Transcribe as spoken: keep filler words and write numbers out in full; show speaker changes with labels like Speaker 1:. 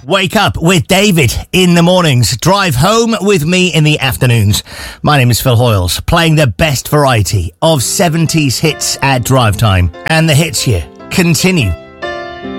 Speaker 1: Wake up with David in the mornings. Drive home with me in the afternoons. My name is Phil Hoyles, playing the best variety of seventies hits at drive time. And the hits here continue